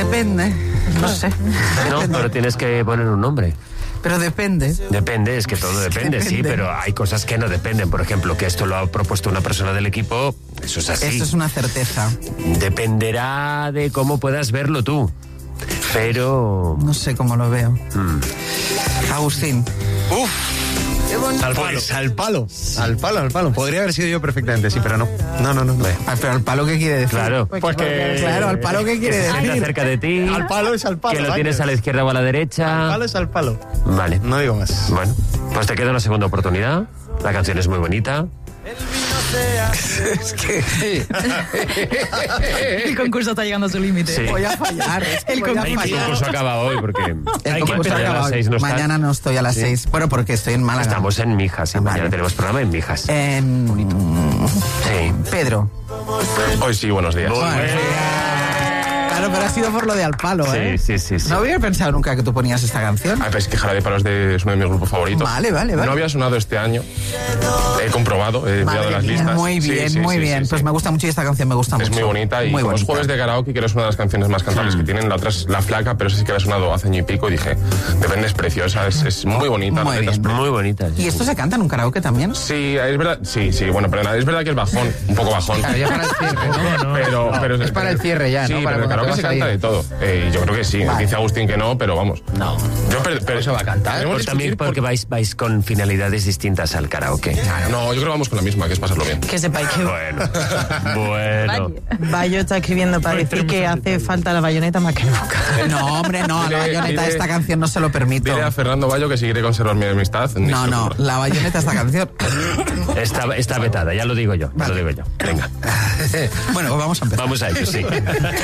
Depende, no sé. No, pero tienes que poner un nombre. Pero depende. Depende, es que todo depende, sí, Depende. pero hay cosas que no dependen. Por ejemplo, que esto lo ha propuesto una persona del equipo, eso es así. Esto es una certeza. Dependerá de cómo puedas verlo tú. Pero... No sé cómo lo veo. Agustín. Pues al palo. Podría haber sido yo perfectamente, sí, pero no. No. Pero al palo, ¿qué quiere decir? Claro. Pues que... Claro, al palo, ¿qué quiere Está decir? cerca de ti. Al palo es al palo. Que lo vaya. tienes a la izquierda o a la derecha. Al palo es al palo. Vale. No digo más. Bueno, pues te queda una segunda oportunidad. La canción es muy bonita. Es que El concurso está llegando a su límite. Sí. voy a fallar. Es que El voy a concurso. El fallar. concurso acaba hoy porque El concurso mañana a acaba las hoy. 6 no está. Mañana no estoy a las 6. Bueno, porque estoy en Málaga. Estamos en Mijas y mañana Vale. tenemos programa en Mijas. Sí. Pedro. Hoy sí, buenos días. Claro, pero ha sido por lo de al palo, ¿eh? Sí. No había pensado nunca que tú ponías esta canción. Ah, pero es que Jarabe de Palo es uno de mis grupos favoritos. Vale. No había sonado este año. He comprobado, he mirado Madre las mía, listas. muy bien, Sí, muy sí, bien. sí, Pues sí. me gusta mucho y esta canción me gusta mucho. Es muy bonita y muy como los bonita. jueves de karaoke, que es una de las canciones más cantables que tienen. La otra es La Flaca, pero esa sí que había sonado hace año y pico y dije, depende, es preciosa, es muy bonita. Muy la letra es bien. Muy bonita. ¿Y esto se canta en un karaoke también? Sí, es verdad. Sí, bueno, perdona, es verdad que es bajón, un poco bajón. Claro, ya para el cierre, ¿no? Pero Es para el cierre ya, sí, ¿no? Para pero en cuando karaoke te se vas a canta ir. de todo. Yo creo que sí. Dice Agustín que no, pero vamos. No. Pero eso va a cantar. tenemos Por que también discutir porque vais con finalidades distintas al karaoke. No, yo creo que vamos con la misma, que es pasarlo bien. Que sepáis que Bueno. Bayo está escribiendo para decir que hace falta la bayoneta más que nunca. No, hombre, no. La bayoneta de esta canción no se lo permito. Dile a Fernando Bayo que si quiere conservar mi amistad. No, la bayoneta de esta canción. Está vetada, ya lo digo yo. Venga, Bueno, pues vamos a empezar. vamos a ello, sí.